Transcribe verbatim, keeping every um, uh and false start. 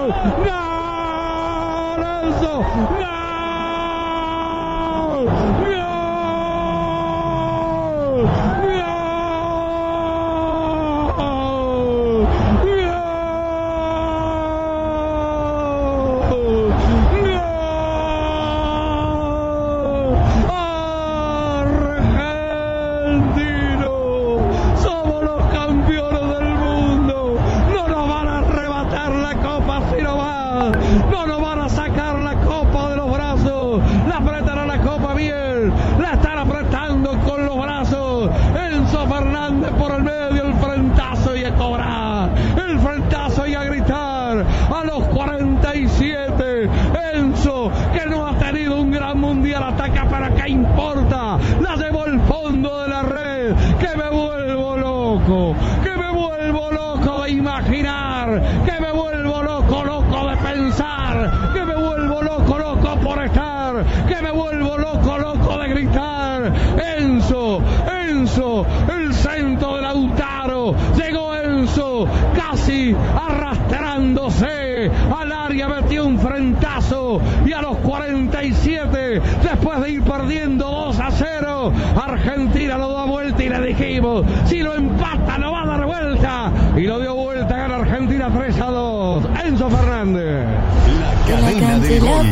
No nos van a sacar la copa de los brazos. La apretará la copa bien. La están apretando con los brazos. Enzo Fernández por el medio. El frentazo y a cobrar. El frentazo y a gritar. A los cuarenta y siete. Enzo, que no ha tenido un gran mundial, ataca. ¿Para qué importa? La llevó al fondo de la red. Que me vuelvo loco. Que me vuelvo loco de imaginar. Que me vuelvo loco, loco de pensar. Que me vuelvo loco, loco por estar. Que me vuelvo loco, loco de gritar. Enzo, Enzo, el centro de Lautaro. Llegó Enzo, casi arrastrándose al área, metió un frentazo. Y a los cuarenta y siete, después de ir perdiendo dos a cero, Argentina lo da vuelta y le dijimos, si lo empata lo va a dar vuelta. Y lo dio vuelta, gana Argentina tres a dos. Enzo Fernández. La cadena del gol.